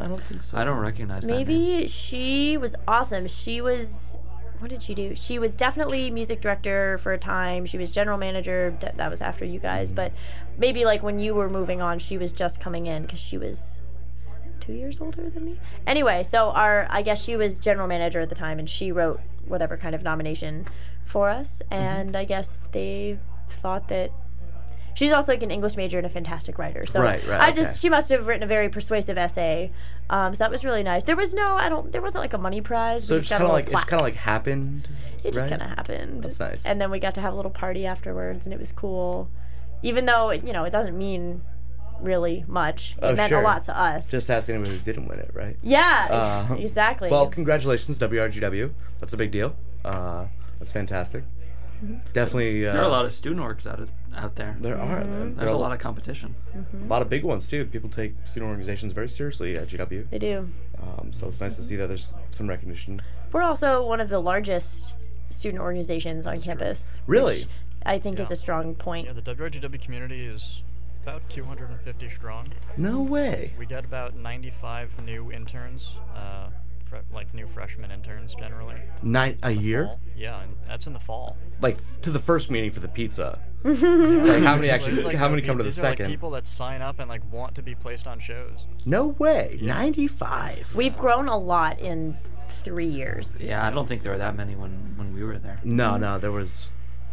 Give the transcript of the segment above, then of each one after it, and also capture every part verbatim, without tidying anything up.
I don't think so. I don't recognize that Maybe name. she was awesome. She was, what did she do? She was definitely music director for a time. She was general manager. D- That was after you guys. Mm-hmm. But maybe like when you were moving on, she was just coming in because she was two years older than me. Anyway, so our, I guess she was general manager at the time, and she wrote whatever kind of nomination for us. And Mm-hmm. I guess they thought that she's also like an English major and a fantastic writer. So Right, right, I okay. just she must have written a very persuasive essay. Um, so that was really nice. There was no I don't there wasn't like a money prize. So We it's just got kind a of little like it's plaque. kind of like happened. It just right? kind of happened. That's nice. And then we got to have a little party afterwards, and it was cool. Even though it, you know it doesn't mean really much. It Oh, meant sure. a lot to us. Just ask anyone who didn't win it, right? yeah, Uh, exactly. Well, congratulations, W R G W. That's a big deal. Uh, that's fantastic. Mm-hmm. Definitely. Uh, There are a lot of student orgs out, out there. There are. Mm-hmm. There There's are a lot of competition. a lot of big ones too. People take student organizations very seriously at G W. they do. Um, so it's nice to see that there's some recognition. We're also one of the largest student organizations on campus. Really? which I think is Yeah. a strong point. Yeah, the W R G W community is about two hundred fifty strong. No way. We get about ninety-five new interns, uh, fre- like new freshman interns generally. Nine a year? Fall. Yeah, and that's in the fall. Like to the first meeting for the pizza. Like how many So actually? there's, like, how uh, many pe- come to the these are, like, second? people that sign up and like want to be placed on shows. No way. Ninety-five. We've grown a lot in three years. Yeah, I don't think there were that many when, when we were there. No, no, there was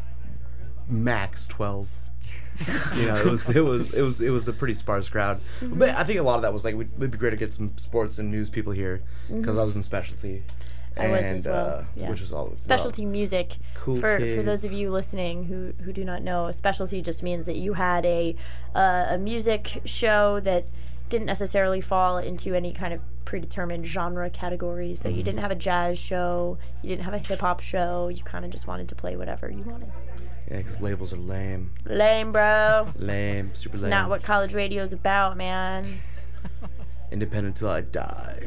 max twelve. You know, it was it was it was it was a pretty sparse crowd. Mm-hmm. But I think a lot of that was like it'd be great to get some sports and news people here because I was in specialty. Mm-hmm. I was as and, well, uh, yeah. Which is all Specialty music. Cool for for those kids. of you listening who who do not know, a specialty just means that you had a uh, a music show that didn't necessarily fall into any kind of predetermined genre category. So Mm-hmm. you didn't have a jazz show, you didn't have a hip hop show. You kind of just wanted to play whatever you wanted. Yeah, because labels are lame, Lame, bro. lame, super It's lame. not what college radio's about, man. Independent till I die.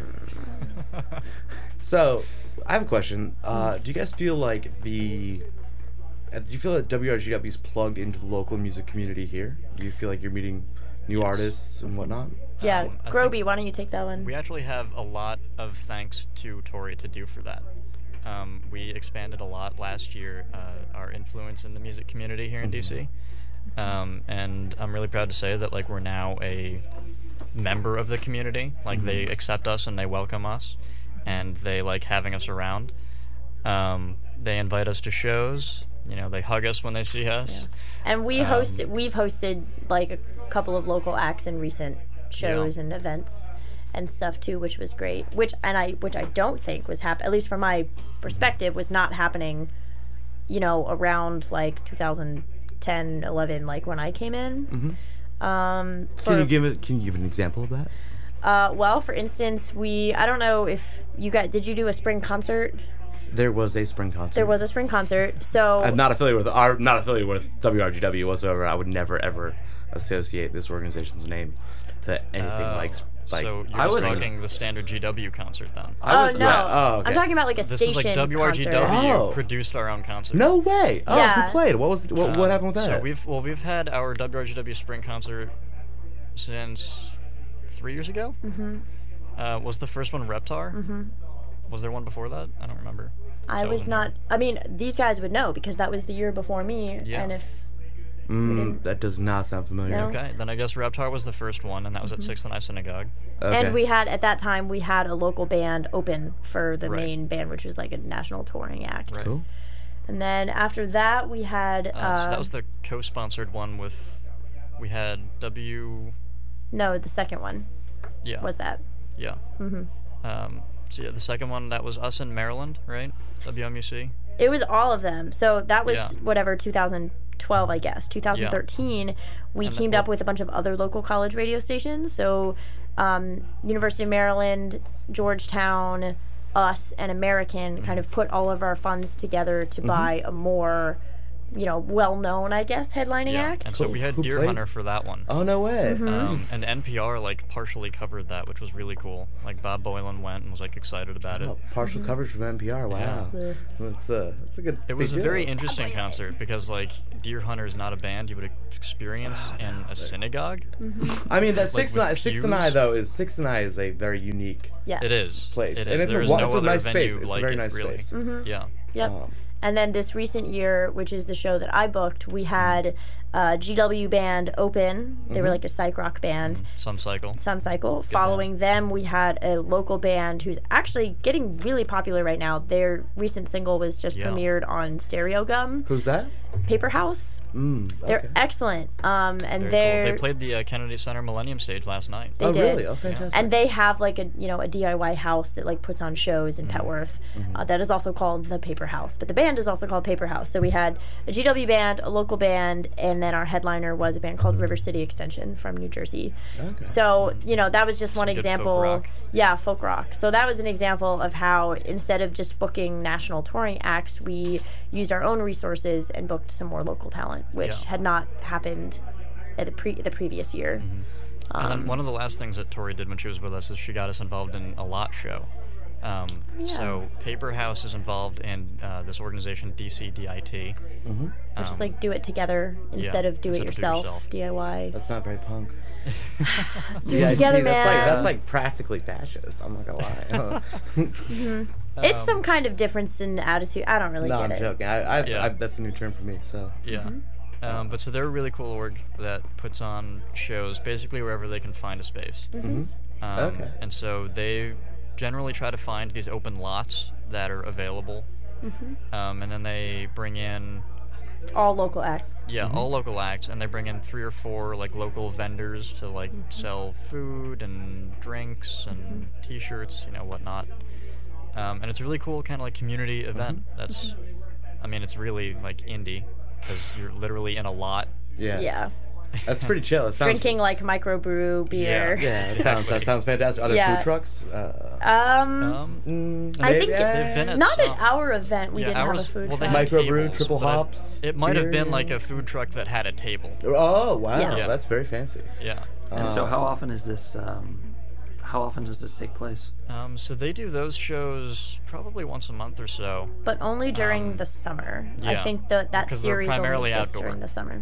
So, I have a question. Uh, do you guys feel like the uh, do you feel that W R G W is plugged into the local music community here? Do you feel like you're meeting new artists and whatnot? Yeah, Um, I Groby, think- why don't you take that one? We actually have a lot of thanks to Tori to do for that. Um, we expanded a lot last year, uh, our influence in the music community here in D C. Um, and I'm really proud to say that like we're now a member of the community. Like they accept us and they welcome us, and they like having us around. Um, they invite us to shows. You know, they hug us when they see us. And we Um, hosted, we've hosted like a couple of local acts in recent shows and events and stuff too, which was great. Which and I, which I don't think was hap- at least from my perspective, was not happening. You know, around like two thousand ten, eleven, like when I came in. Mm-hmm. Um, Can for- you give it? Can you give an example of that? Uh, well, for instance, we I don't know if you guys did you do a spring concert? There was a spring concert. There was a spring concert, so I'm not affiliated with our not affiliated with W R G W whatsoever. I would never ever associate this organization's name to anything Oh, like like. so you're I just was- talking the standard G W concert then. I oh was, no, yeah, oh, okay. I'm talking about like a This station is like W R G W concert. Oh. produced our own concert. No way! Oh, Yeah. who played? What was what, what happened with that? So we've well we've had our W R G W spring concert since three years ago. Mm-hmm. Uh, was the first one Reptar? Mm-hmm. Was there one before that? I don't remember. I So it was wasn't not. here. I mean, these guys would know because that was the year before me. Yeah. And if Mm, that does not sound familiar. No. Okay, then I guess Reptar was the first one, and that was Mm-hmm. at Sixth and I Synagogue. Okay. and we had at that time we had a local band open for the Right. main band, which was like a national touring act. Right. Cool. And then after that we had. Uh, Uh, so that was the co-sponsored one with. We had W. no, the second one Yeah. was that. Yeah. Mm-hmm. Um, so yeah, the second one that was us in Maryland, right? W M U C. It was all of them. So that was Yeah. whatever two thousand twelve, I guess. twenty thirteen, we And the- teamed up well- with a bunch of other local college radio stations. So um, University of Maryland, Georgetown, us, and American kind of put all of our funds together to buy a more you know, well-known, I guess, headlining yeah. act. And so Who- we had who Deer played? Hunter for that one. Oh no way. Mm-hmm. Um, and N P R like partially covered that, which was really cool. Like Bob Boylan went and was like excited about it. Oh, partial coverage from N P R. Wow. Yeah. That's a that's a good. It was a big very deal. interesting concert because like Deer Hunter is not a band you would experience in a synagogue. I mean, that six with to nine, six to pews? nine though is six to nine is a very unique. Yes. It is. Place. It And is. it's a There is wa- no it's a other nice venue space. It's a like very it, nice really. space. Yeah. Yep. Um, And then this recent year, which is the show that I booked, we had uh, G W band open. They were like a psych rock band. Sun Cycle. Sun Cycle. Following them, we had a local band who's actually getting really popular right now. Their recent single was just Yeah. premiered on Stereo Gum. Who's that? Paper House. Mm, They're okay. excellent. Um, and Very they're cool. They played the uh, Kennedy Center Millennium Stage last night. They oh did. really? Oh fantastic. and they have like a you know a D I Y house that like puts on shows in Mm-hmm. Petworth uh, that is also called the Paper House, but the band is also called Paper House. So we had a G W band, a local band, and then our headliner was a band called River City Extension from New Jersey. Okay. So you know that was just one good folk example. rock. Yeah, folk rock. So that was an example of how instead of just booking national touring acts, we used our own resources and booked some more local talent, which Yeah. had not happened at the pre the previous year. Mm-hmm. and Um, then one of the last things that Tori did when she was with us is she got us involved in a lot show. Um, So Paper House is involved in uh, this organization D C D I T. Mm-hmm. Which is Um, like do it together instead of do it instead of do it yourself, yourself. D I Y. That's not very punk. Do it together, man. That's like that's like practically fascist. I'm not gonna lie. It's some kind of difference in attitude. I don't really no, get I'm it. joking. I, I, Yeah. I, that's a new term for me. So Yeah. Mm-hmm. Um, but so they're a really cool org that puts on shows basically wherever they can find a space. Mm-hmm. Um, Okay. And so they generally try to find these open lots that are available. Mm-hmm. Um, and then they bring in, All local acts. yeah, Mm-hmm. all local acts, and they bring in three or four like local vendors to like Mm-hmm. sell food and drinks and Mm-hmm. T-shirts, you know, whatnot. Um, and it's a really cool kind of like community event. Mm-hmm. That's, I mean, it's really like indie because you're literally in a lot. yeah, Yeah. that's pretty chill. It sounds, Drinking like microbrew beer. Yeah, it sounds that Exactly. sounds fantastic. Are there Yeah. food trucks? Uh, Um, Um, mm, I think maybe- They've been at not at some. our event. We Yeah, didn't ours- have a food well, they truck. had Microbrew, tables, triple but I- hops, It might have been beer. like a food truck that had a table. Oh wow, Yeah. that's very fancy. Yeah. And so, Uh, how often is this? Um, how often does this take place? Um, so they do those shows probably once a month or so. But only during Um, the summer. I yeah, think that that because they're series primarily only exists outdoor. during the summer.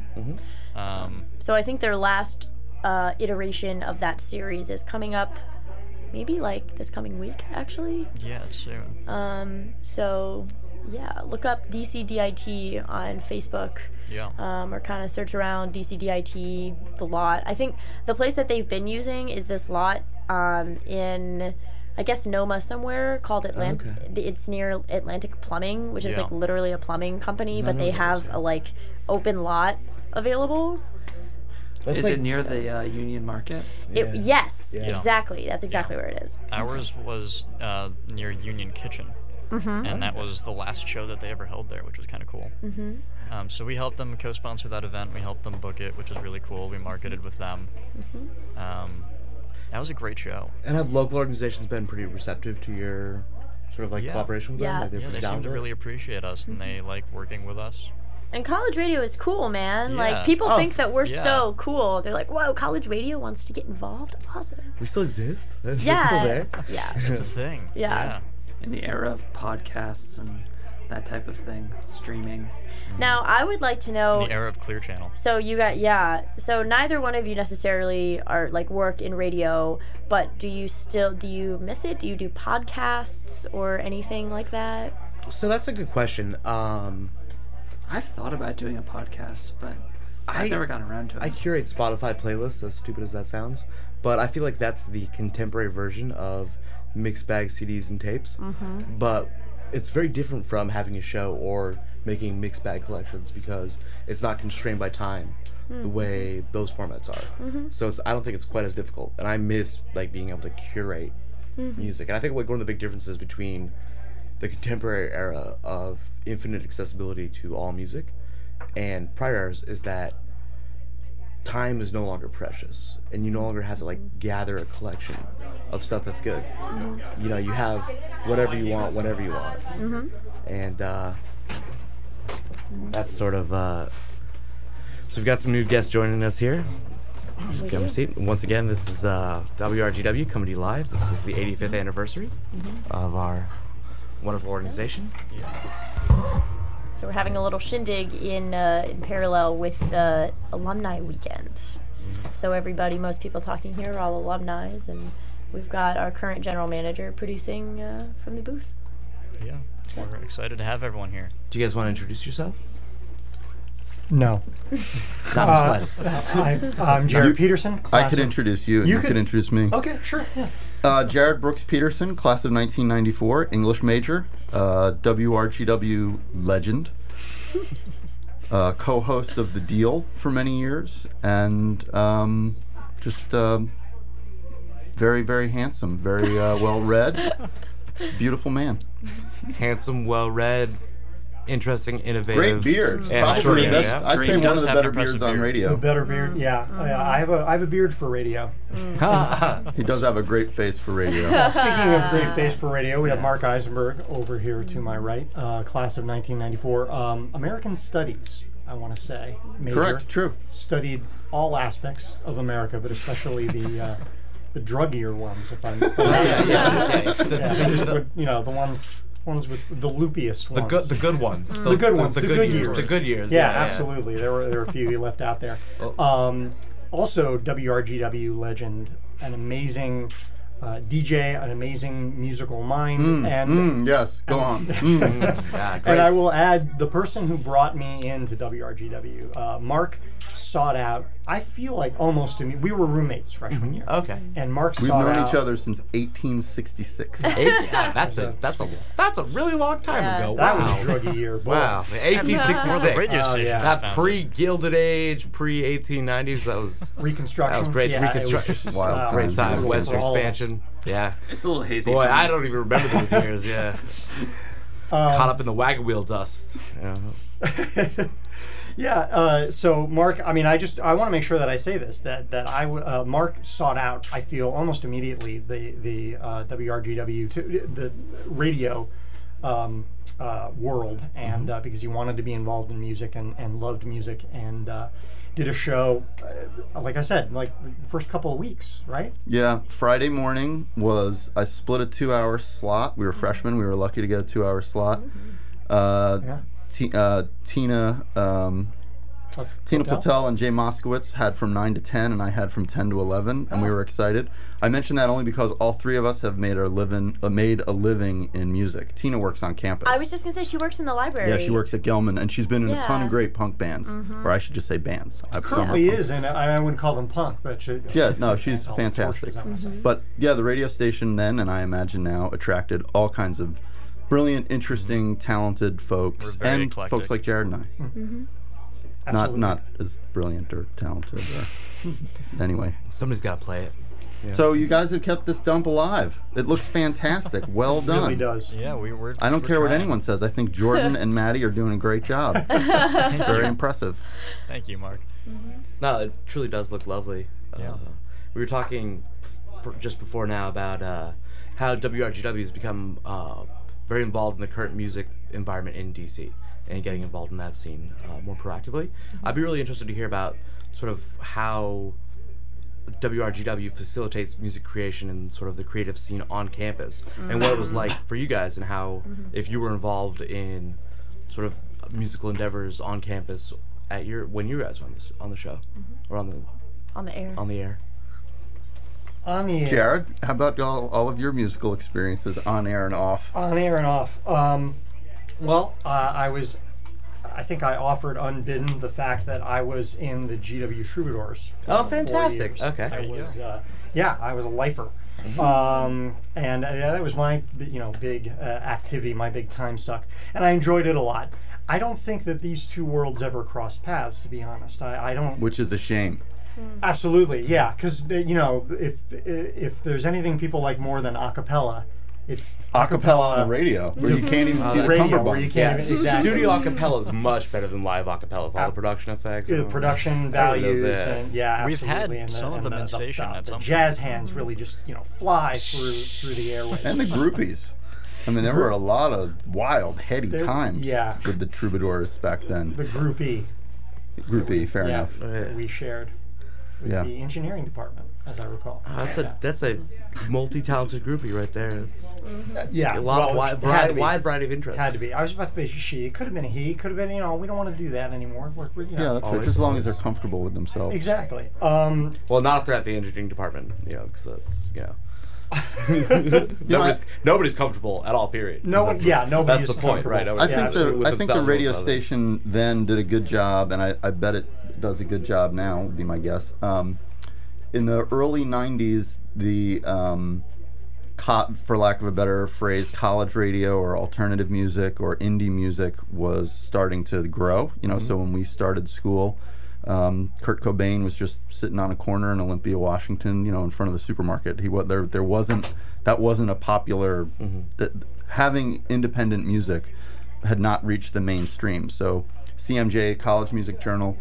Um, So I think their last uh, iteration of that series is coming up, maybe like this coming week, actually. yeah, it's soon. Um, so yeah, look up D C D I T on Facebook. Yeah. Um, or kind of search around D C D I T, the lot. I think the place that they've been using is this lot um, in, I guess, Noma somewhere called Atlantic. Okay. It's near Atlantic Plumbing, which is Yeah. like literally a plumbing company, but know they what that have is. a like open lot available. that's Is like- it near the uh, Union Market? It, Yeah. yes, Yeah. exactly. That's exactly where it is. Ours was uh, near Union Kitchen. Mm-hmm. And that was the last show that they ever held there, which was kind of cool. Mm-hmm. Um, so we helped them co-sponsor that event. We helped them book it, which was really cool. We marketed with them. Mm-hmm. Um, that was a great show. And have local organizations been pretty receptive to your sort of like Yeah. cooperation with Yeah. them? Like they're Yeah, pretty they down seem to with it? really appreciate us, and they like working with us. And college radio is cool, man. Yeah. Like people Oh, think that we're yeah. so cool. They're like, "Whoa, college radio wants to get involved." Awesome. We still exist. We're Yeah. still there. Yeah. It's a thing. Yeah. In the era of podcasts and that type of thing, streaming. Now, I would like to In know. the era of Clear Channel. So you got yeah. So neither one of you necessarily are like work in radio, but do you still do you miss it? Do you do podcasts or anything like that? So that's a good question. Um, I've thought about doing a podcast, but I I've never gotten around to it. I curate Spotify playlists, as stupid as that sounds, but I feel like that's the contemporary version of mixed bag C Ds and tapes. Mm-hmm. But it's very different from having a show or making mixed bag collections because it's not constrained by time the way those formats are. Mm-hmm. So it's I don't think it's quite as difficult, and I miss like being able to curate music. And I think like one of the big differences between the contemporary era of infinite accessibility to all music and prior eras is that time is no longer precious, and you no longer have to like gather a collection of stuff that's good. You know, you have whatever you want whenever you want. And uh, that's sort of. Uh, so we've got some new guests joining us here. Just get a seat. Once again, this is uh, W R G W coming to you live. This is the eighty-fifth anniversary mm-hmm. of our wonderful organization. Yeah. So we're having a little shindig in uh, in parallel with uh, Alumni Weekend. Mm-hmm. So everybody, most people talking here are all alumni, and we've got our current general manager producing uh, from the booth. Yeah, we're excited to have everyone here. Do you guys want to introduce yourself? No. Not uh, I, I'm Jared you, Peterson. I could introduce you, and you, you could, could introduce me. Okay, sure. Yeah. Uh, Jared Brooks Peterson, class of nineteen ninety-four, English major, uh, W R G W legend, uh, co-host of The Deal for many years, and um, just uh, very, very handsome, very uh, well-read, beautiful man. Handsome, well-read, interesting, innovative. Great beard. And Probably the best. yeah. I'd Dream say one does of the have an better beards impressive on beard. radio. The better beard, yeah. Mm-hmm. uh, I have a I have a beard for radio. Mm. He does have a great face for radio. Speaking of great face for radio, we have Mark Eisenberg over here to my right, uh, class of nineteen ninety-four. Um, American Studies, I want to say. Major. Correct. True. Studied all aspects of America, but especially the uh, the druggier ones. If I'm, if I'm yeah, yeah, yeah. The, yeah, just would, you know, the ones. Ones with the loopiest ones. The good, the good ones. Mm. Those, the good the, ones. The, The, good, good years. years. The good years. Yeah, yeah, yeah. absolutely. There were there were a few you left out there. Um, also, W R G W legend, an amazing uh, D J, an amazing musical mind, Mm, and mm, yes, go on. Mm. Yeah, great. and I will add the person who brought me into W R G W, uh, Mark, sought out. I feel like almost to me, we were roommates freshman year. Okay. And Mark We've sought known out. each other since eighteen sixty-six. Eighteen, yeah, that's a that's a that's a really long time Yeah. ago. That wow. was a druggy year. Boy. Wow, eighteen Before the sixty-six. radio Oh, station yeah. was That founded. pre-Gilded Age, pre-eighteen nineties. That was Reconstruction. that was great. Yeah, it was Reconstruction. just, Wild uh, time. Great time. brutal Western for all of us. expansion. Yeah. It's a little hazy. Boy, for me. I don't even remember those years. Yeah. Um, Caught up in the wagon wheel dust. Yeah. Yeah. Uh, so, Mark, I mean, I just I want to make sure that I say this that that I w- uh, Mark sought out. I feel almost immediately the the uh, W R G W to the radio um, uh, world, and uh, because he wanted to be involved in music and, and loved music, and uh, did a show. Uh, like I said, like the first couple of weeks, right? Yeah, Friday morning was, I split a two-hour slot. We were freshmen. We were lucky to get a two-hour slot. Uh, Yeah. T- uh, Tina um, Uh, Tina Hotel? Patel and Jay Moskowitz had from nine to ten, and I had from ten to eleven, and we were excited. I mention that only because all three of us have made our living, uh, made a living in music. Tina works on campus. I was just gonna say she works in the library. Yeah, she works at Gelman, and she's been in a ton Yeah. of great punk bands, Mm-hmm. or I should just say bands. I've some are Currently punk. is, and I, I wouldn't call them punk, but she, Yeah, no, she she's call them fantastic. torches, I would say. But yeah, the radio station then, and I imagine now, attracted all kinds of brilliant, interesting, talented folks, We're very and eclectic. folks like Jared and I. Mm-hmm. Not Absolutely. not as brilliant or talented. Or anyway, Somebody's got to play it. Yeah. so you guys have kept this dump alive. It looks fantastic. Well It done. really does. Yeah, we were. I don't we're care what trying. anyone says. I think Jordan and Maddie are doing a great job. Very impressive. Thank you, Mark. No, it truly does look lovely. Yeah. Uh, we were talking f- just before now about uh, how W R G W has become uh, very involved in the current music environment in D C and getting involved in that scene uh, more proactively. I'd be really interested to hear about sort of how W R G W facilitates music creation and sort of the creative scene on campus, and what it was like for you guys, and how if you were involved in sort of musical endeavors on campus at your when you guys were on this on the show or on the on the air. on the air. On the air. Jared, how about all, all of your musical experiences on air and off? On air and off. Um, well, uh, I was, I think I offered unbidden the fact that I was in the G W Troubadours. for Oh, four fantastic. years. Okay. I There you was, uh, yeah, I was a lifer. Um, and uh, yeah, that was my, you know, big uh, activity, my big time suck, and I enjoyed it a lot. I don't think that these two worlds ever crossed paths, to be honest. I, I don't. Which is a shame. Absolutely, yeah, because you know, if if there's anything people like more than a cappella, it's Acapella on the radio, where you can't even see the radio where you cummerbunds. can't Yeah, even exactly. studio acapella is much better than live acapella with all the production effects. the and- production Everybody values knows that. and yeah, We've had absolutely. and the, some of and them the, in the, station the, at the some jazz hands really just you know fly through through the airwaves. And the groupies. I mean, there were a lot of wild, heady There- times yeah. with the troubadours back then. The Group E. Group E, fair yeah, enough. that we shared with Yeah. the engineering department, as I recall. Uh, that's a that's a multi-talented groupie right there. It's Yeah, a lot well, of wide, it had to variety, be. wide variety of interests. Had to be. I was about to be a she. It could have been a he. It could have been, you know, we don't want to do that anymore. We're, we're, you know. Yeah, that's right. Always, Just as long as always. they're comfortable with themselves. Exactly. Um, Well, not if they're at the engineering department, you know, because that's you know. know, nobody's, nobody's comfortable at all. Period. No one- That's- yeah, nobody That's is the point, comfortable. right? I Nobody's Yeah, think comfortable the with I think the themselves radio or others. station then did a good job, and I, I bet it does a good job now. Would be my guess. Um, in the early nineties, the um, co- for lack of a better phrase, college radio or alternative music or indie music was starting to grow. You know, so when we started school, um, Kurt Cobain was just sitting on a corner in Olympia, Washington, you know, in front of the supermarket. He wa- there there wasn't that wasn't a popular that having independent music had not reached the mainstream. So C M J, College Music Journal,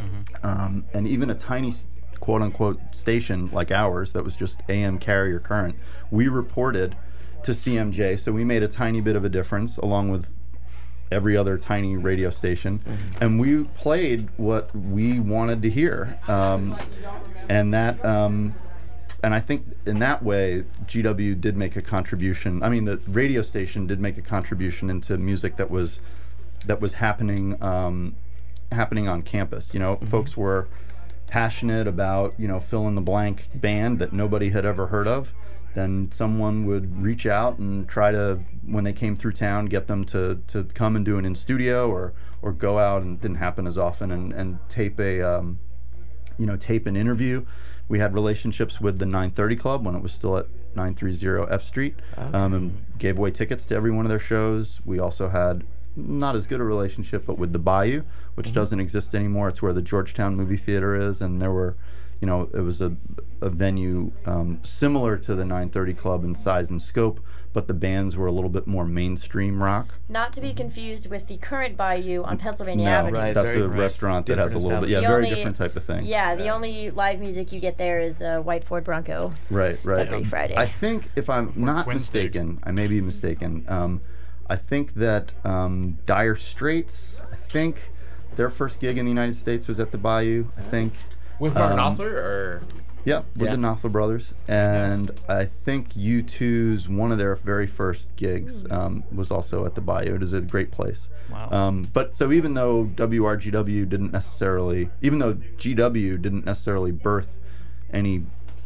um, and even a tiny s- quote unquote station like ours that was just A M carrier current, we reported to C M J. So we made a tiny bit of a difference along with every other tiny radio station, and we played what we wanted to hear, um, and that um, and I think in that way G W did make a contribution. I mean, the radio station did make a contribution into music that was that was happening um, happening on campus. You know, folks were passionate about, you know, fill in the blank band that nobody had ever heard of. Then someone would reach out and try to, when they came through town, get them to, to come and do an in studio or or go out, and it didn't happen as often, and, and tape a um, you know tape an interview. We had relationships with the nine thirty Club when it was still at nine thirty F Street, um, and gave away tickets to every one of their shows. We also had not as good a relationship, but with the Bayou, which doesn't exist anymore. It's where the Georgetown Movie Theater is, and there were, you know, it was a, a venue um, similar to the nine thirty Club in size and scope, but the bands were a little bit more mainstream rock. Not to be confused with the current Bayou on Pennsylvania No, Avenue. Right. that's very a right. restaurant that has a Different little bit, yeah, The very only- different type of thing. Yeah, the only live music you get there is a white Ford Bronco Right, right. every Friday. I think, if I'm not Quinn mistaken, I may be mistaken. Um, I think that um, Dire Straits, I think their first gig in the United States was at the Bayou. I think, With Martin Um, Knopfler, or yeah, with Yeah. the Knopfler brothers, and I think U two's one of their very first gigs um, was also at the Bayou. It is a great place. Wow. Um, but so even though W R G W didn't necessarily, even though G W didn't necessarily birth any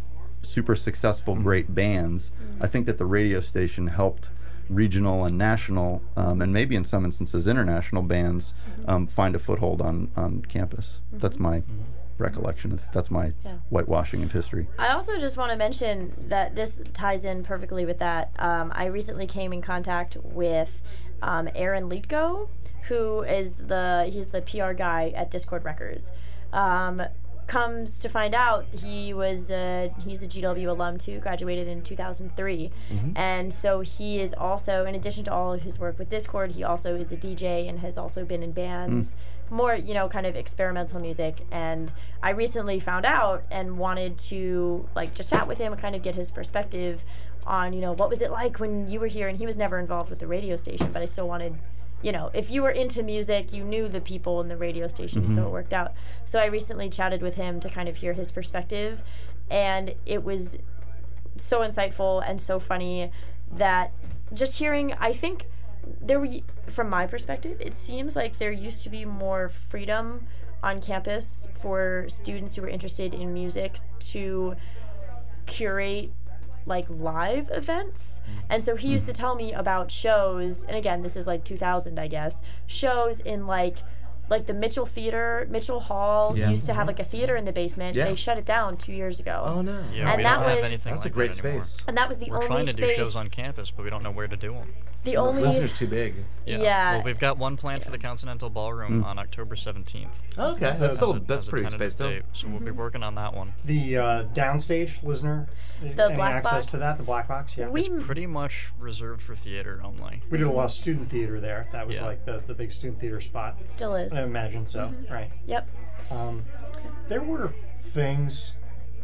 super successful great bands, I think that the radio station helped regional and national, um, and maybe in some instances international bands um, find a foothold on, on campus. That's my recollection. That's, that's my Yeah. whitewashing of history. I also just want to mention that this ties in perfectly with that. Um, I recently came in contact with um, Aaron Leitko, who is the he's the P R guy at Discord Records. Um, comes to find out he was uh, he's a G W alum too, graduated in two thousand three, and so he is also, in addition to all of his work with Discord, he also is a D J and has also been in bands, more, you know, kind of experimental music. And I recently found out and wanted to like just chat with him and kind of get his perspective on, you know, what was it like when you were here. And he was never involved with the radio station, but I still wanted, you know, if you were into music, you knew the people in the radio station, so it worked out. So I recently chatted with him to kind of hear his perspective, and it was so insightful and so funny that just hearing, I think there, were- from my perspective, it seems like there used to be more freedom on campus for students who were interested in music to curate like live events. And so he used to tell me about shows, and again, this is like two thousand, I guess, shows in like like the Mitchell Theater, Mitchell Hall Yeah. used to have like a theater in the basement. Yeah. They shut it down two years ago. oh no, Yeah, And we that don't have was- anything that's like a great that anymore. space. And that was the We're only trying to space. do shows on campus, but we don't know where to do them. the only Listener's too big. Yeah. Well, we've got one planned for the Continental Ballroom on October seventeenth. Okay, that's as still a- that's as a pretty tentative space though. date, so we'll be working on that one. the uh, downstage, Lisner, The any black access box? to that? The black box, yeah. we Pretty much reserved for theater only. We did a lot of student theater there. That was Yeah. like the, the big student theater spot. still is. I imagine so, right. Yep. Um, there were things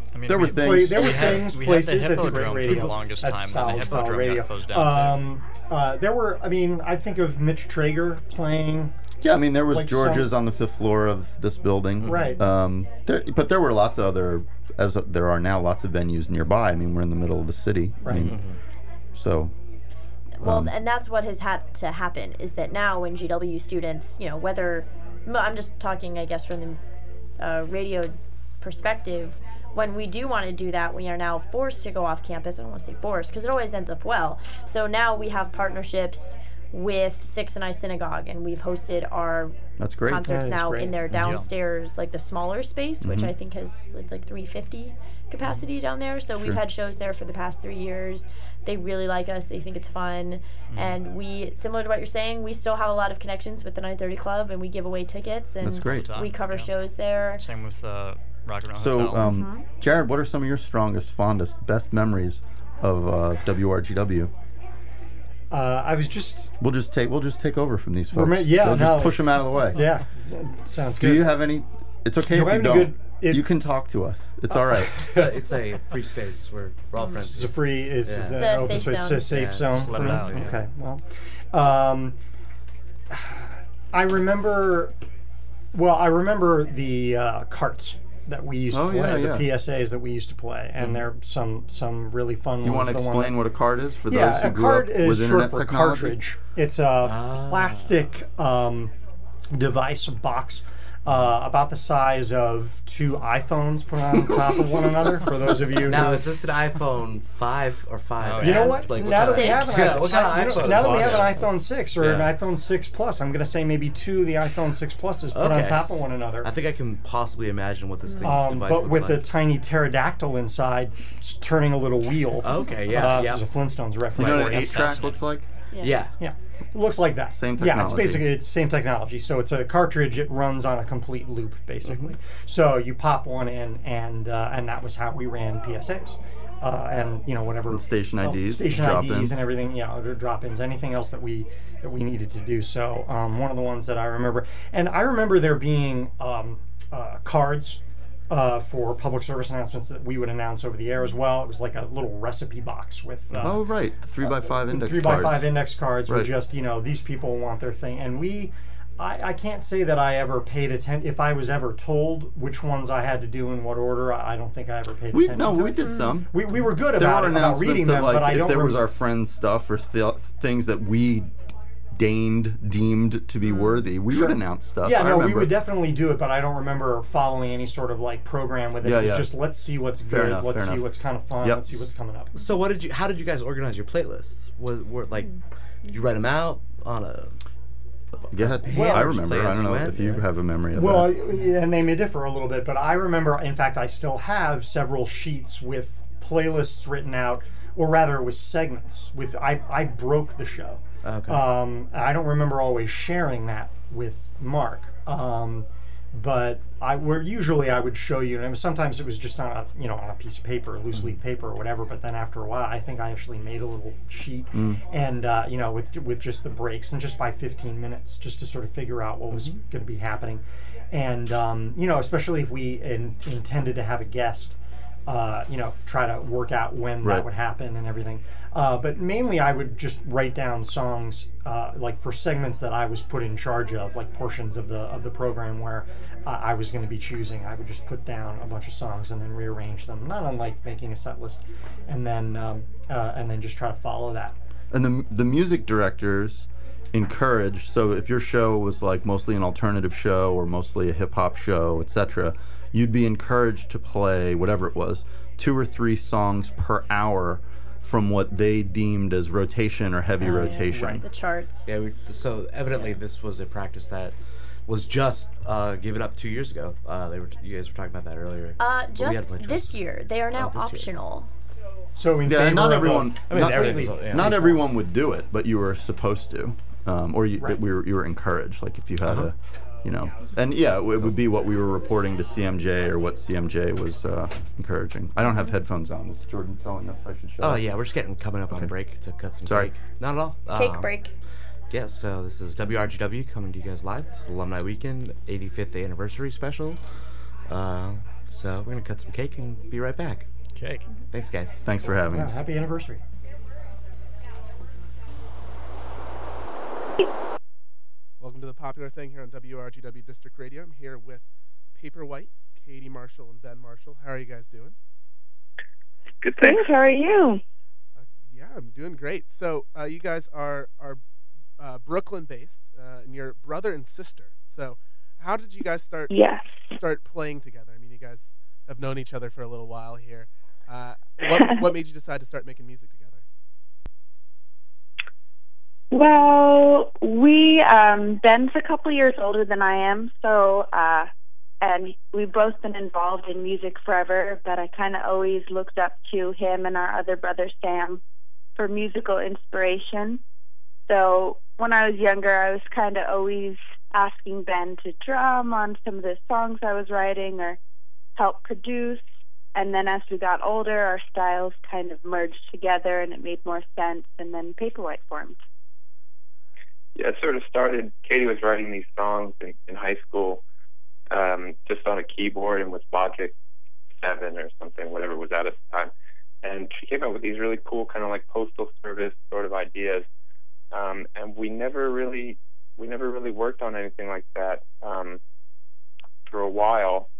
I mean, There were we- things- Play, there we were had- things, we places. had the That's a great Hippodrome radio. for the longest That's time, and solid, the solid Hippodrome radio. got closed down Um, uh, there were, I mean, I think of Mitch Traeger playing. Yeah, I mean there was Like George's some- on the fifth floor of this building. Right. Um, there, but there were lots of other, as there are now, lots of venues nearby. I mean, we're in the middle of the city. I Right. mean, so Well, Um, and that's what has had to happen is that now when G W students, you know, whether I'm just talking, I guess, from the uh, radio perspective, when we do want to do that, we are now forced to go off campus. I don't want to say forced because it always ends up well. So now we have partnerships with Six and I Synagogue, and we've hosted our that's great. concerts That is now great. in their downstairs, like the smaller space, which I think has it's like three fifty capacity down there. So we've Sure. had shows there for the past three years. They really like us. They think it's fun, and we, similar to what you're saying, we still have a lot of connections with the nine thirty Club, and we give away tickets, and That's great. we cover Yeah. shows there. Same with uh, Rock and Roll So, Hotel. um, Jared, what are some of your strongest, fondest, best memories of uh, W R G W? Uh, I was just, We'll just take we'll just take over from these folks. Remi- yeah, so no, just push it's- them out of the way. yeah, sounds Do good. you have any? It's okay Do if I you have don't. any good- it- you can talk to us. It's all right. It's a, it's a free space. We're, we're all This friends. is a free, it's, Yeah. an It's a open safe space, zone. It's a safe Yeah, zone. just let it for- out, yeah. Okay, well, um, I remember, well, I remember the uh, carts that we used to Oh, play, yeah, the yeah. P S As that we used to play, and there are some some really fun You ones. want to The one explain that- what a card is for those Yeah, who a grew cart up is with short internet for technology? cartridge. It's a Ah. plastic um, device, a box. Uh, about the size of two iPhones put on top of one another. For those of you, Now, who, is this an iPhone five or five? Oh, you know yeah. what? It's like, now that we Six. have an, Yeah, iPhone, what kind of you know, iPhone now that we was have it? an iPhone six or Yeah. an iPhone six Plus, I'm going to say maybe two of the iPhone six Pluses put on Okay. top of one another. I think I can possibly imagine what this thing Um, device but looks with like. a tiny pterodactyl inside, s- turning a little wheel. Okay, yeah, uh, yeah. There's a Flintstones You reference. know for what an you. eight track looks like? Yeah. Yeah, it looks like that. Same Yeah, it's technology. basically it's the same technology. So it's a cartridge. It runs on a complete loop, basically. So you pop one in, and uh, and that was how we ran P S As. Uh, and you know whatever And station else- I Ds, station drop-ins. I Ds, and everything. Yeah, or drop-ins, anything else that we that we needed to do. So um, one of the ones that I remember, and I remember there being um, uh, cards. Uh, for public service announcements that we would announce over the air as well. It was like a little recipe box with uh, Oh, right. The three by five index three by cards. five index cards were Right. just, you know, these people want their thing, and we. I, I can't say that I ever paid attention. If I was ever told which ones I had to do in what order, I I don't think I ever paid We attention. no, to we it. did some. We, we were good There about, were it, about announcements reading that, them, like, but I if don't. there was rem- our friends' stuff or th- things that we deigned deemed to be worthy, we would announce stuff. yeah, I no, we remember. would definitely do it, but I don't remember following any sort of like program with it. Yeah, it was yeah. just let's see what's Fair good, enough, let's fair see enough. what's kind of fun, Yep. let's see what's coming up. So what did you? How did you guys organize your playlists? Was were like you write them out on a? Go ahead. Well, I just remember. play I as don't you know went, if you yeah. have a memory of Well, that. yeah, and they may differ a little bit, but I remember, in fact, I still have several sheets with playlists written out, or rather, it was segments. With I, I broke the show. Okay. Um, I don't remember always sharing that with Mark, um, but I where usually I would show you, and sometimes it was just on a you know on a piece of paper, loose leaf paper or whatever. But then after a while, I think I actually made a little sheet, and uh, you know with with just the breaks and just by fifteen minutes, just to sort of figure out what was going to be happening, and um, you know especially if we in, intended to have a guest. Uh, you know, try to work out when Right. that would happen and everything. Uh, but mainly, I would just write down songs, uh, like for segments that I was put in charge of, like portions of the of the program where uh, I was going to be choosing. I would just put down a bunch of songs and then rearrange them, not unlike making a set list, and then um, uh, and then just try to follow that. And the the music directors encourage. So if your show was like mostly an alternative show or mostly a hip hop show, et cetera, you'd be encouraged to play whatever it was, two or three songs per hour from what they deemed as rotation or heavy Oh, yeah. rotation. Right. The charts. Yeah. We, so evidently, this was a practice that was just uh, given up two years ago. Uh, they were you guys were talking about that earlier. Uh, But we had just to play this trust. year, they are now Oh, this year. optional. So in Yeah, favor and not of a- everyone, I mean, not, everything was- yeah. not everyone would do it, but you were supposed to, um, or you, Right. we were, you were encouraged. Like if you had a, you know, and yeah, it would be what we were reporting to C M J or what C M J was uh, encouraging. I don't have headphones on. Is Jordan telling us I should shut Oh up? yeah, we're just getting coming up on break to cut some Sorry. cake. Not at all. Cake Um, break. Yeah, so this is W R G W coming to you guys live. This is Alumni Weekend, eighty-fifth anniversary special. Uh, So we're gonna cut some cake and be right back. Cake. Thanks, guys. Thanks for having Yeah, us. happy anniversary. Welcome to the Popular Thing here on W R G W District Radio. I'm here with Paperwhite, Katie Marshall, and Ben Marshall. How are you guys doing? Good, thanks. How are you? Uh, yeah, I'm doing great. So uh, you guys are are uh, Brooklyn-based, uh, and you're brother and sister. So how did you guys start Yes. start playing together? I mean, you guys have known each other for a little while here. Uh, what what made you decide to start making music together? Well, we um, Ben's a couple years older than I am, so uh, and we've both been involved in music forever. But I kind of always looked up to him and our other brother Sam for musical inspiration. So when I was younger, I was kind of always asking Ben to drum on some of the songs I was writing or help produce. And then as we got older, our styles kind of merged together and it made more sense, and then Paperwhite formed. Yeah, it sort of started, Katie was writing these songs in, in high school um, just on a keyboard and with Logic seven or something, whatever was out at the time. And she came up with these really cool kind of like postal service sort of ideas. Um, and we never really, we never really worked on anything like that um, for a while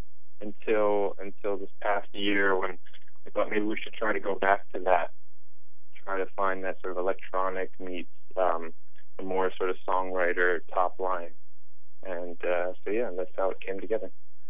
until until this past year when we thought maybe we should try to go back to that, try to find that sort of electronic meets um, a more sort of songwriter top line. And uh, so, yeah, that's how it came together.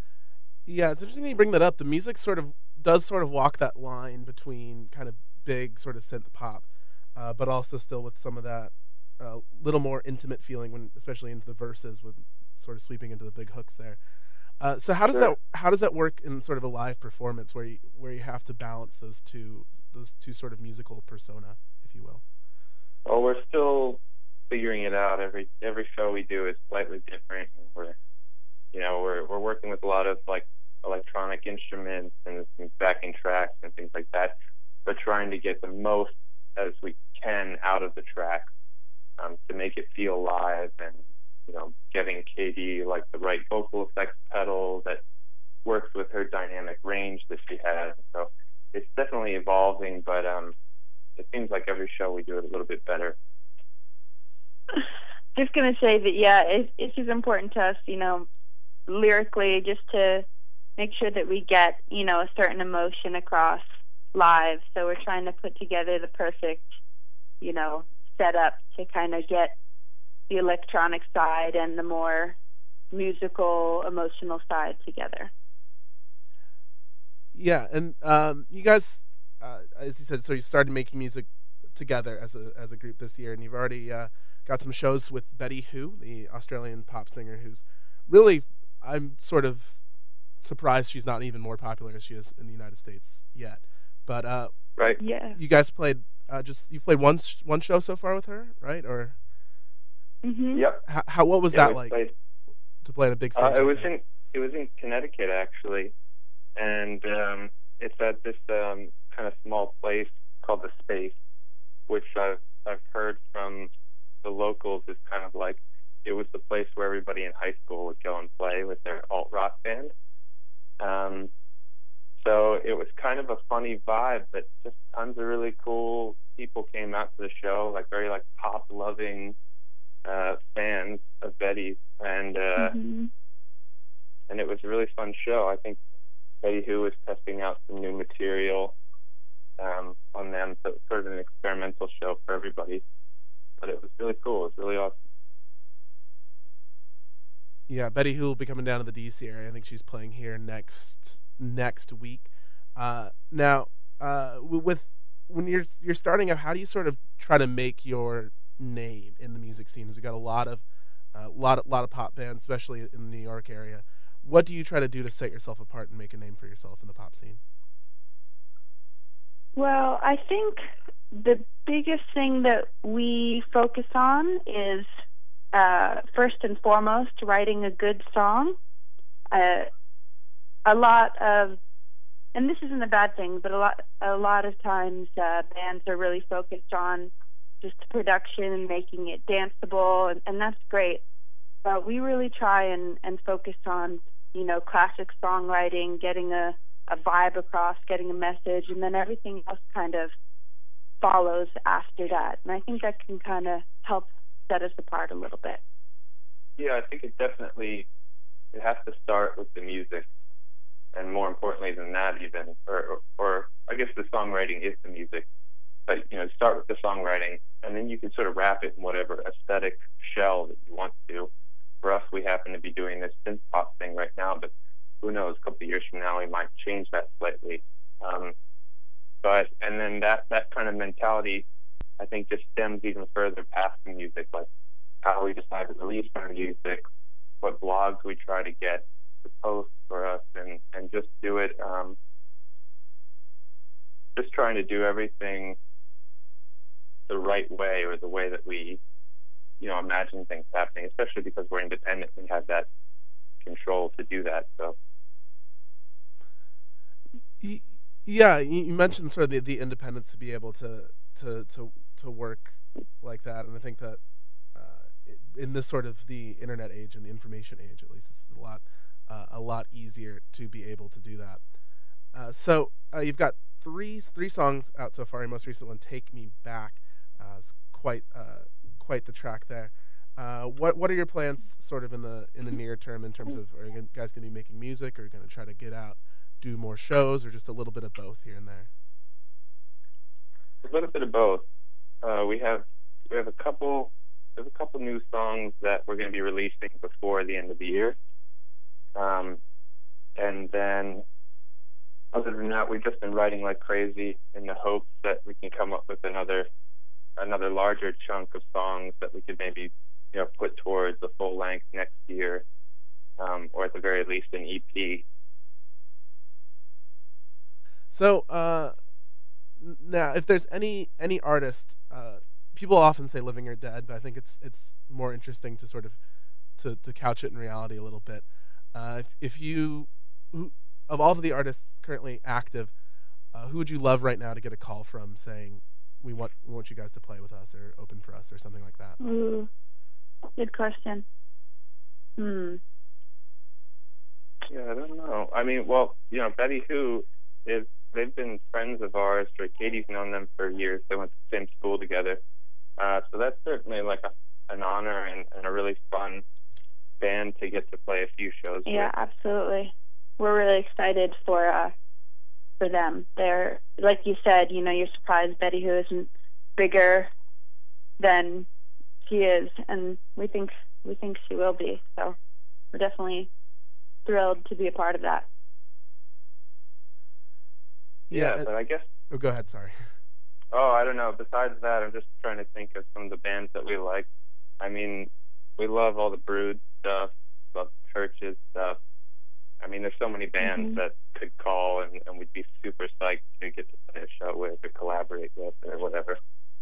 Yeah, it's interesting that you bring that up. The music sort of does sort of walk that line between kind of big sort of synth pop, uh, but also still with some of that uh, little more intimate feeling, when especially into the verses, with sort of sweeping into the big hooks there. Uh, so how does Sure. that how does that work in sort of a live performance where you where you have to balance those two those two sort of musical persona, if you will? Well, we're still figuring it out. Every every show we do is slightly different. And we're, you know, we're we're working with a lot of like electronic instruments and some backing tracks and things like that, but trying to get the most as we can out of the track um, to make it feel live, and you know, getting Katie like the right vocal effects pedal that works with her dynamic range that she has. So it's definitely evolving, but um, it seems like every show we do it a little bit better. Just going to say that, yeah, it, it's just important to us, you know, lyrically, just to make sure that we get, you know, a certain emotion across live. So we're trying to put together the perfect, you know, setup to kind of get the electronic side and the more musical, emotional side together. Yeah, and um, you guys, uh, as you said, so you started making music together as a as a group this year, and you've already uh, got some shows with Betty Who, the Australian pop singer, who's really, I'm sort of surprised she's not even more popular as she is in the United States yet. But uh, right, yeah, you guys played uh, just you played one sh- one show so far with her, right? Or mm-hmm. Yep. how, how what was Yeah, that we like played- to play on a big stage? Uh, like it was that? in it was in Connecticut actually, and um, it's at this um, kind of small place called the Space, which I've I've heard from the locals is kind of like it was the place where everybody in high school would go and play with their alt rock band. Um, so it was kind of a funny vibe, but just tons of really cool people came out to the show, like very like pop loving uh, fans of Betty's, and uh, Mm-hmm. and it was a really fun show. I think Betty Who was testing out some new material um, on them, so it was sort of an experimental show for everybody. But it was really cool. It was really awesome. Yeah, Betty Who will be coming down to the D C area. I think she's playing here next next week. Uh, now, uh, with when you're you're starting up, how do you sort of try to make your name in the music scene? Because we've got a lot of a uh, lot of lot of pop bands, especially in the New York area. What do you try to do to set yourself apart and make a name for yourself in the pop scene? Well, I think the biggest thing that we focus on is, uh, first and foremost, writing a good song. Uh, a lot of, and this isn't a bad thing, but a lot, a lot of times uh, bands are really focused on just production and making it danceable, and, and that's great. But we really try and, and focus on you know, classic songwriting, getting a, a vibe across, getting a message, and then everything else kind of follows after that. And I think that can kind of help set us apart a little bit. Yeah, I think it definitely, it has to start with the music. And more importantly than that even, or, or I guess the songwriting is the music. But, you know, start with the songwriting, and then you can sort of wrap it in whatever aesthetic shell that you want to. For us, we happen to be doing this synth pop thing right now, but who knows, a couple of years from now, we might change that slightly. Um, but, and then that, that kind of mentality, I think, just stems even further past the music, like how we decide to release our music, what blogs we try to get to post for us, and, and just do it, um, just trying to do everything the right way, or the way that we, you know, imagine things happening, especially because we're independent. We have that control to do that. So, yeah, you mentioned sort of the, the independence to be able to, to, to, to work like that. And I think that uh, in this sort of the internet age and the information age, at least, it's a lot, uh, a lot easier to be able to do that. Uh, so uh, you've got three, three songs out so far. Your most recent one, "Take Me Back," uh, is quite, uh, quite the track there. Uh, what, what are your plans, sort of in the in the near term, in terms of, are you guys going to be making music, or are you going to try to get out, do more shows, or just a little bit of both here and there? A little bit of both. Uh, we have we have a couple there's a couple new songs that we're going to be releasing before the end of the year, um, and then other than that, we've just been writing like crazy in the hopes that we can come up with another another larger chunk of songs that we could maybe, you know, put towards a full length next year, um, or at the very least an E P. So uh, now, if there's any any artist, uh, people often say living or dead, but I think it's it's more interesting to sort of to, to couch it in reality a little bit. Uh, if if you who, of all of the artists currently active, uh, who would you love right now to get a call from saying, we want we want you guys to play with us or open for us or something like that? Ooh, good question. Hmm. Yeah, I don't know. I mean, well, you know, Betty Who is, they've been friends of ours. For Katie's known them for years. They went to the same school together. Uh, so that's certainly like a, an honor and, and a really fun band to get to play a few shows Yeah, with. absolutely. We're really excited for uh, for them. They're, like you said, you know, you're surprised Betty Who isn't bigger than she is, and we think we think she will be. So we're definitely thrilled to be a part of that. Yeah, Yeah, but I guess. oh, go ahead. Sorry. Oh, I don't know. Besides that, I'm just trying to think of some of the bands that we like. I mean, we love all the Brood stuff, love Churches stuff. I mean, there's so many bands Mm-hmm. that could call, and, and we'd be super psyched to get to play a show with or collaborate with or whatever.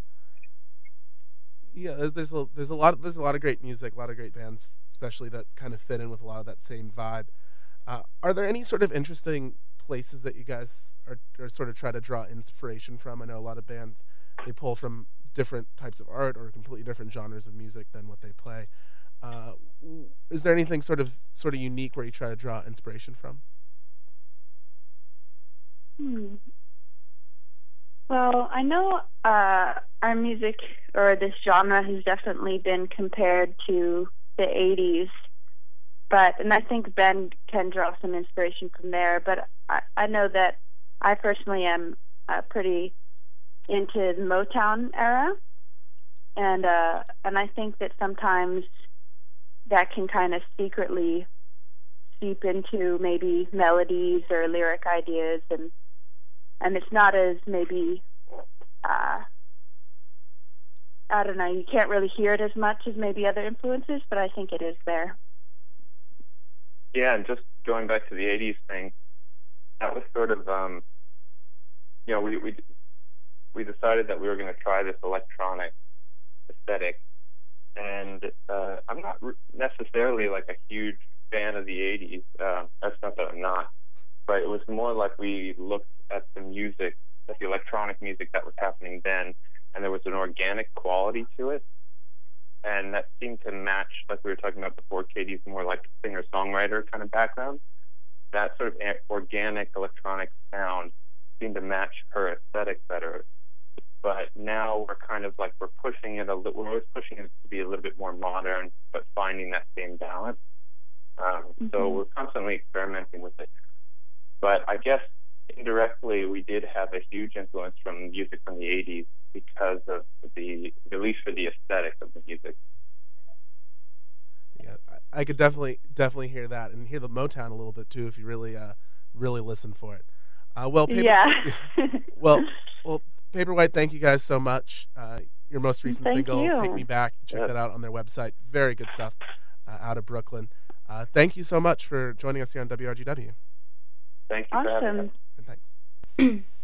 Yeah, there's there's a, there's a lot of, there's a lot of great music, a lot of great bands, especially that kind of fit in with a lot of that same vibe. Uh, are there any sort of interesting places that you guys are, are sort of try to draw inspiration from? I know a lot of bands, they pull from different types of art or completely different genres of music than what they play. Uh, is there anything sort of sort of unique where you try to draw inspiration from? Hmm. Well, I know uh, our music, or this genre, has definitely been compared to the eighties, but and I think Ben can draw some inspiration from there. But I, I know that I personally am uh, pretty into the Motown era, and uh, and I think that sometimes that can kind of secretly seep into maybe melodies or lyric ideas, and and it's not as maybe, uh, I don't know, you can't really hear it as much as maybe other influences, but I think it is there. Yeah, and just going back to the eighties thing, that was sort of, um, you know, we we we decided that we were going to try this electronic aesthetic, and uh, I'm not necessarily like a huge fan of the eighties. Uh, that's not that I'm not, but it was more like we looked at the music, at the electronic music that was happening then, and there was an organic quality to it. and that seemed to match, like we were talking about before, Katie's more like singer-songwriter kind of background. That sort of organic electronic sound seemed to match her aesthetic better. But now we're kind of like, we're pushing it a little, we're always pushing it to be a little bit more modern, but finding that same balance. Um, mm-hmm. So we're constantly experimenting with it. But I guess indirectly, we did have a huge influence from music from the eighties because of the, at least for the aesthetic of the music. Yeah, I, I could definitely, definitely hear that, and hear the Motown a little bit too if you really, uh, really listen for it. Uh, well, Paper, yeah. well, well, Paperwhite, thank you guys so much. Uh, your most recent thank single, you. "Take Me Back," check yep. that out on their website. Very good stuff uh, out of Brooklyn. Uh, thank you so much for joining us here on W R G W. Thank you awesome. for having us. And thanks.